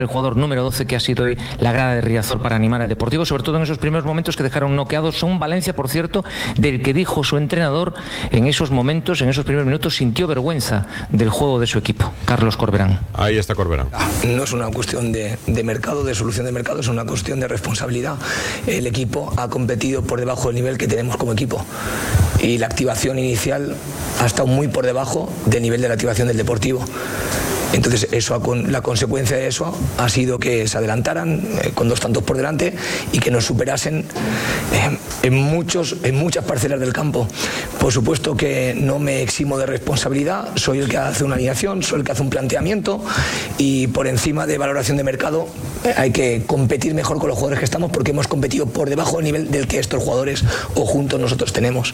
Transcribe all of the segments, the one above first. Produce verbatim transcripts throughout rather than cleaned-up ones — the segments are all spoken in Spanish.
el jugador número doce que ha sido hoy la grada de Riazor para animar al Deportivo, sobre todo en esos primeros momentos que dejaron noqueados a un Valencia, por cierto, del que dijo su entrenador en esos momentos, en esos primeros minutos, sintió vergüenza del juego de su equipo. Carlos Corberán. Ahí está Corberán. No es una cuestión de, de mercado, de solución de mercado, es una cuestión de responsabilidad. El equipo ha competido por debajo del nivel que tenemos como equipo y la activación inicial ha estado muy por debajo del nivel de la activación del Deportivo. Entonces eso, la consecuencia de eso ha sido que se adelantaran eh, con dos tantos por delante y que nos superasen eh, en, muchos, en muchas parcelas del campo. Por supuesto que no me eximo de responsabilidad, soy el que hace una alineación, soy el que hace un planteamiento y por encima de valoración de mercado eh, hay que competir mejor con los jugadores que estamos porque hemos competido por debajo del nivel del que estos jugadores o juntos nosotros tenemos.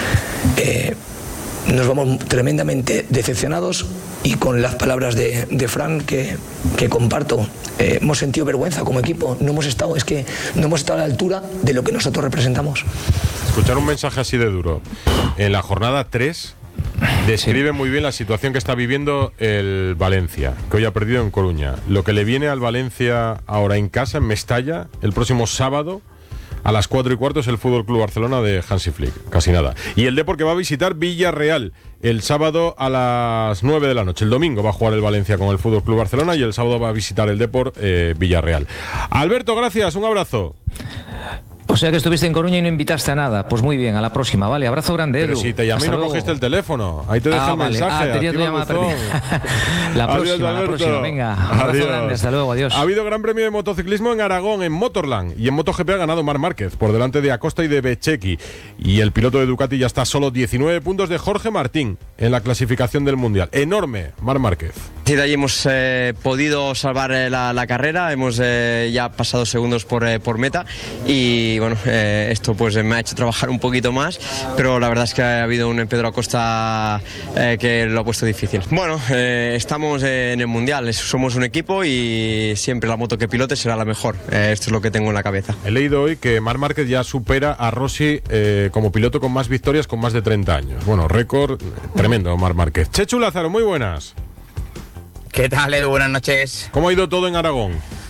Eh, Nos vamos tremendamente decepcionados y con las palabras de, de Fran que, que comparto, eh, hemos sentido vergüenza como equipo, no hemos estado, es que no hemos estado a la altura de lo que nosotros representamos. Escuchar un mensaje así de duro en la jornada tres describe muy bien la situación que está viviendo el Valencia, que hoy ha perdido en Coruña. Lo que le viene al Valencia ahora en casa, en Mestalla, el próximo sábado a las cuatro y cuarto es el Fútbol Club Barcelona de Hansi Flick, casi nada. Y el Depor que va a visitar Villarreal el sábado a las nueve de la noche. El domingo va a jugar el Valencia con el Fútbol Club Barcelona y el sábado va a visitar el Depor eh, Villarreal. Alberto, gracias, un abrazo. O sea que estuviste en Coruña y no invitaste a nada. Pues muy bien, a la próxima, vale. Abrazo grande, Edu. Pero si te llamé y no luego. Cogiste el teléfono. Ahí te dejé ah, el vale. mensaje. Ah, tenía tu llamada perdida. La próxima, adiós, la próxima. Venga, abrazo adiós. Grande, hasta luego, adiós. Ha habido gran premio de motociclismo en Aragón, en Motorland. Y en MotoGP ha ganado Marc Márquez, por delante de Acosta y de Bezzecchi. Y el piloto de Ducati ya está a solo diecinueve puntos de Jorge Martín en la clasificación del Mundial. Enorme, Marc Márquez. Sí, de allí hemos eh, podido salvar eh, la, la carrera. Hemos eh, ya pasado segundos por, eh, por meta. Y bueno, eh, esto pues me ha hecho trabajar un poquito más, pero la verdad es que ha habido un Pedro Acosta eh, que lo ha puesto difícil. Bueno, eh, estamos en el Mundial, somos un equipo y siempre la moto que pilote será la mejor. Eh, esto es lo que tengo en la cabeza. He leído hoy que Marc Márquez ya supera a Rossi eh, como piloto con más victorias con más de treinta años. Bueno, récord tremendo, Marc Márquez. Chechu Lázaro, muy buenas. ¿Qué tal, Edu? Buenas noches. ¿Cómo ha ido todo en Aragón?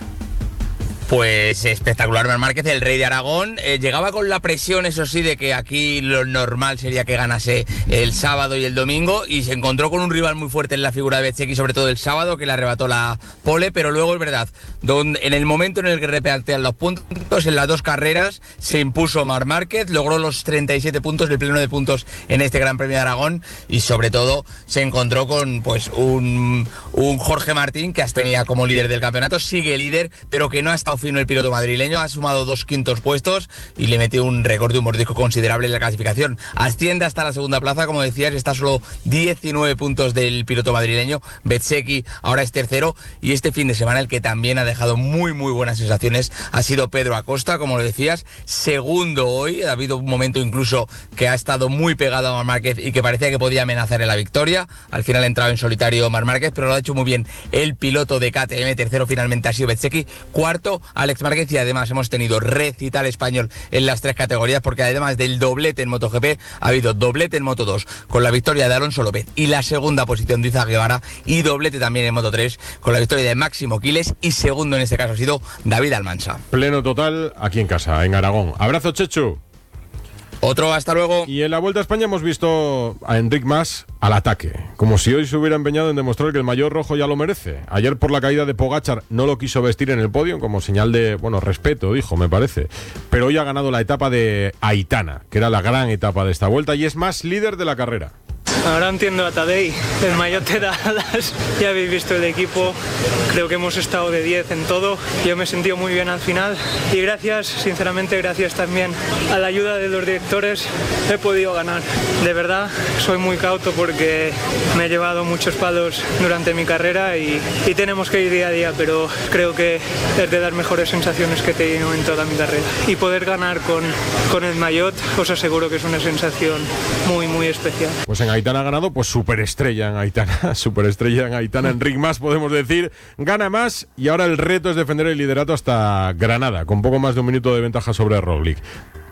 Pues espectacular, Marc Márquez, el rey de Aragón. Eh, llegaba con la presión, eso sí, de que aquí lo normal sería que ganase el sábado y el domingo, y se encontró con un rival muy fuerte en la figura de Bezzecchi, sobre todo el sábado, que le arrebató la pole, pero luego es verdad, donde, en el momento en el que repartían los puntos, en las dos carreras, se impuso Marc Márquez, logró los treinta y siete puntos, el pleno de puntos en este Gran Premio de Aragón, y sobre todo se encontró con pues un, un Jorge Martín, que hasta tenía como líder del campeonato, sigue líder, pero que no ha estado fino el piloto madrileño, ha sumado dos quintos puestos y le metió un récord de un mordisco considerable en la clasificación. Asciende hasta la segunda plaza, como decías, está solo diecinueve puntos del piloto madrileño. Bezzecchi ahora es tercero, y este fin de semana el que también ha dejado muy muy buenas sensaciones ha sido Pedro Acosta, como lo decías, segundo hoy. Ha habido un momento incluso que ha estado muy pegado a Marc Márquez y que parecía que podía amenazar en la victoria. Al final ha entrado en solitario Marc Márquez, pero lo ha hecho muy bien el piloto de K T M. Tercero finalmente ha sido Bezzecchi, cuarto Alex Márquez, y además hemos tenido recital español en las tres categorías, porque además del doblete en MotoGP ha habido doblete en Moto dos con la victoria de Alonso López y la segunda posición de Izak Guevara, y doblete también en Moto tres con la victoria de Máximo Quiles, y segundo en este caso ha sido David Almansa. Pleno total aquí en casa, en Aragón. Abrazo, Chechu. Otro, hasta luego. Y en la Vuelta a España hemos visto a Enric Mas al ataque, como si hoy se hubiera empeñado en demostrar que el maillot rojo ya lo merece. Ayer, por la caída de Pogačar, no lo quiso vestir en el podio como señal de, bueno, respeto, dijo, me parece. Pero hoy ha ganado la etapa de Aitana, que era la gran etapa de esta Vuelta, y es más líder de la carrera. Ahora entiendo a Tadej, el maillot te da alas, ya habéis visto el equipo, creo que hemos estado de diez en todo, yo me he sentido muy bien al final, y gracias, sinceramente gracias también a la ayuda de los directores he podido ganar. De verdad soy muy cauto porque me he llevado muchos palos durante mi carrera y, y tenemos que ir día a día, pero creo que es de las mejores sensaciones que he tenido en toda mi carrera, y poder ganar con, con el maillot os aseguro que es una sensación muy muy especial. Pues en Aitana ha ganado, pues superestrella en Aitana, superestrella en Aitana, Enric Mas, podemos decir, gana más, y ahora el reto es defender el liderato hasta Granada, con poco más de un minuto de ventaja sobre Roglic.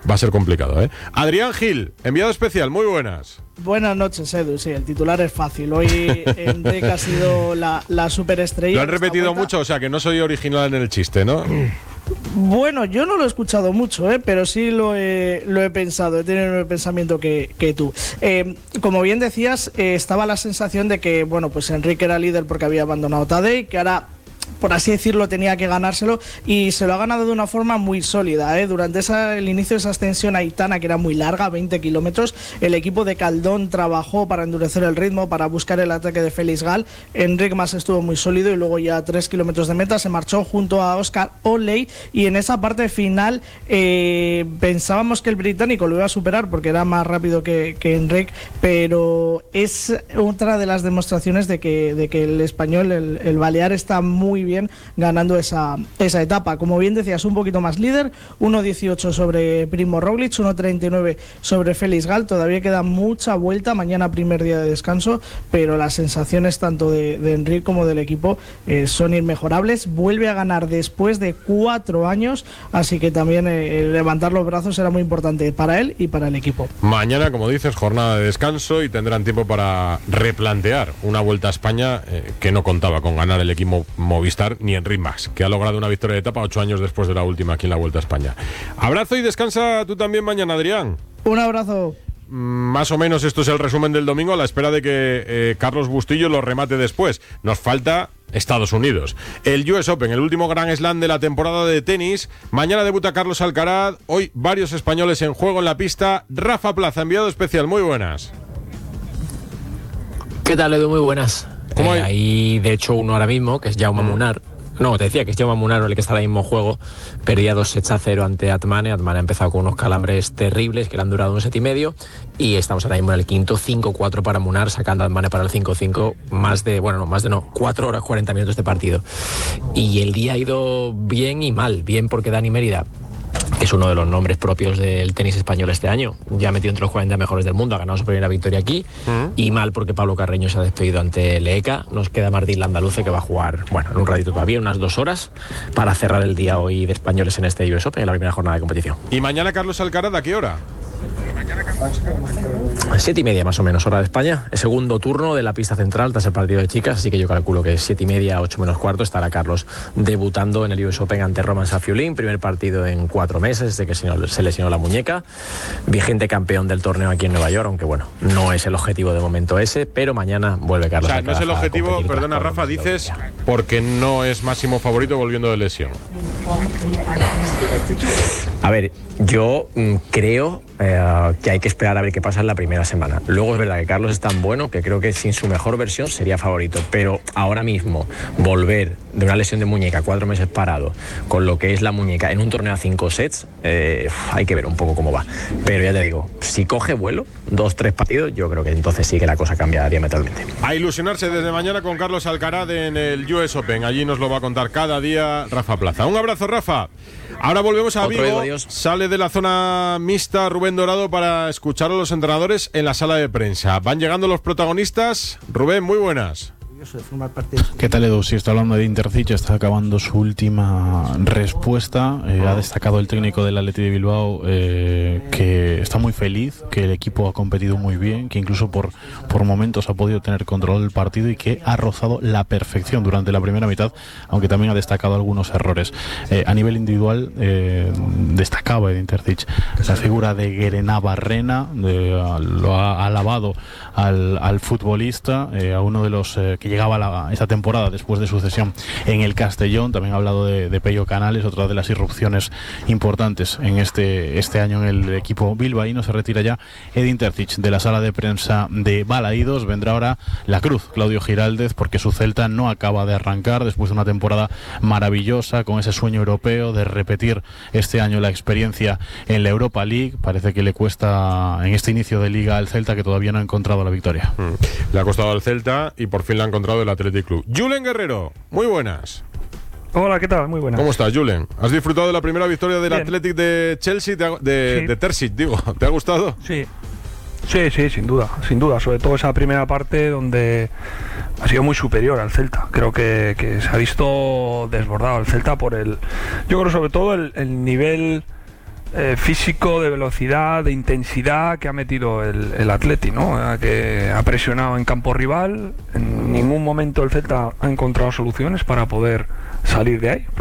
va a ser complicado, ¿eh? Adrián Gil, enviado especial, muy buenas. Buenas noches, Edu. Sí, el titular es fácil. Hoy Enric ha sido la, la superestrella. Lo han repetido mucho, o sea que no soy original en el chiste, ¿no? Bueno, yo no lo he escuchado mucho, ¿eh? Pero sí lo he, lo he pensado, he tenido el pensamiento que, que tú. Eh, como bien decías, eh, estaba la sensación de que, bueno, pues Enric era líder porque había abandonado Tadej, que ahora, por así decirlo, tenía que ganárselo, y se lo ha ganado de una forma muy sólida, ¿eh? Durante esa, el inicio de esa extensión aitana, que era muy larga, veinte kilómetros, el equipo de Caldón trabajó para endurecer el ritmo, para buscar el ataque de Félix Gal. Enric Mas estuvo muy sólido y luego ya a tres kilómetros de meta se marchó junto a Oscar Oley, y en esa parte final eh, pensábamos que el británico lo iba a superar porque era más rápido que, que Enric, pero es otra de las demostraciones de que, de que el español, el, el balear, está muy bien ganando esa, esa etapa. Como bien decías, un poquito más líder, uno dieciocho sobre Primo Roglic, uno treinta y nueve sobre Félix Gal. Todavía queda mucha vuelta, mañana primer día de descanso, pero las sensaciones tanto de, de Enric como del equipo eh, son inmejorables. Vuelve a ganar después de cuatro años, así que también eh, levantar los brazos era muy importante para él y para el equipo. Mañana, como dices, jornada de descanso y tendrán tiempo para replantear una Vuelta a España eh, que no contaba con ganar el equipo Movistar ni Enric Mas, que ha logrado una victoria de etapa ocho años después de la última aquí en la Vuelta a España. Abrazo y descansa tú también mañana, Adrián. Un abrazo. Más o menos esto es el resumen del domingo, a la espera de que eh, Carlos Bustillo lo remate después. Nos falta Estados Unidos. El U S Open, el último Grand Slam de la temporada de tenis. Mañana debuta Carlos Alcaraz. Hoy varios españoles en juego en la pista. Rafa Plaza, enviado especial. Muy buenas. ¿Qué tal, Edu? Muy buenas. ¿Cómo eh, hay? Hay, de hecho, uno ahora mismo, que es Jaume Munar. No, te decía que es Jaume Munar el que está ahora mismo en juego. Perdía dos sets a cero ante Atmane. Atmane ha empezado con unos calambres terribles que le han durado un set y medio. Y estamos ahora mismo en el quinto, cinco cuatro para Munar, sacando a Atmane para el cinco cinco. Más de, bueno, no, más de no, cuatro horas, cuarenta minutos de partido. Y el día ha ido bien y mal. Bien porque Dani Mérida, que es uno de los nombres propios del tenis español este año, ya ha metido entre los cuarenta mejores del mundo, ha ganado su primera victoria aquí. Uh-huh. Y mal porque Pablo Carreño se ha despedido ante Leeka. Nos queda Martín Landaluce, que va a jugar, bueno, en un ratito todavía, unas dos horas, para cerrar el día hoy de españoles en este U S Open, en la primera jornada de competición. ¿Y mañana Carlos Alcaraz a qué hora? Siete y media más o menos, hora de España. El segundo turno de la pista central tras el partido de chicas, así que yo calculo que siete y media, ocho menos cuarto estará Carlos debutando en el U S Open ante Roman Safiulin. Primer partido en cuatro meses desde que se lesionó la muñeca. Vigente campeón del torneo aquí en Nueva York, aunque bueno, no es el objetivo de momento ese, pero mañana vuelve Carlos. O sea, no es el objetivo, perdona Rafa, dices porque no es máximo favorito volviendo de lesión. A ver, yo mm, creo eh, que hay que esperar a ver qué pasa en la primera semana. Luego es verdad que Carlos es tan bueno que creo que sin su mejor versión sería favorito, pero ahora mismo volver de una lesión de muñeca, cuatro meses parado, con lo que es la muñeca en un torneo a cinco sets, eh, hay que ver un poco cómo va. Pero ya te digo, si coge vuelo, dos, tres partidos, yo creo que entonces sí que la cosa cambia diametralmente. A ilusionarse desde mañana con Carlos Alcaraz en el U S Open. Allí nos lo va a contar cada día Rafa Plaza. Un abrazo, Rafa. Ahora volvemos a Vigo. Digo, sale de la zona mixta Rubén Dorado para escuchar a los entrenadores en la sala de prensa. Van llegando los protagonistas. Rubén, muy buenas. ¿Qué tal, Edu? Si está hablando de Intercic, está acabando su última respuesta. Eh, ha destacado el técnico del Athletic de Bilbao eh, que está muy feliz, que el equipo ha competido muy bien, que incluso por, por momentos ha podido tener control del partido y que ha rozado la perfección durante la primera mitad, aunque también ha destacado algunos errores. Eh, a nivel individual, eh, destacaba el Intercic la figura de Guerena Barrena, de, lo ha alabado al, al futbolista, eh, a uno de los eh, que llegaba la, esta temporada después de su cesión en el Castellón. También ha hablado de, de Pello Canales, otra de las irrupciones importantes en este, este año en el equipo bilbaíno. Se retira ya Edin Terzic de la sala de prensa de Balaídos. Vendrá ahora la cruz, Claudio Giraldez, porque su Celta no acaba de arrancar después de una temporada maravillosa, con ese sueño europeo de repetir este año la experiencia en la Europa League. Parece que le cuesta en este inicio de liga al Celta, que todavía no ha encontrado la victoria. Mm. Le ha costado al Celta y por fin la ha encontrado el Athletic Club. Julen Guerrero, muy buenas. Hola, ¿qué tal? Muy buenas. ¿Cómo estás, Julen? ¿Has disfrutado de la primera victoria del Bien. Athletic de Chelsea, de, de, sí. de Terzic, digo? ¿Te ha gustado? Sí. Sí, sí, sin duda, sin duda. Sobre todo esa primera parte donde ha sido muy superior al Celta. Creo que, que se ha visto desbordado el Celta por el... Yo creo sobre todo el, el nivel eh, físico, de velocidad, de intensidad que ha metido el, el Atleti, ¿no? Que ha presionado en campo rival. En ningún momento el Celta ha encontrado soluciones para poder salir de ahí.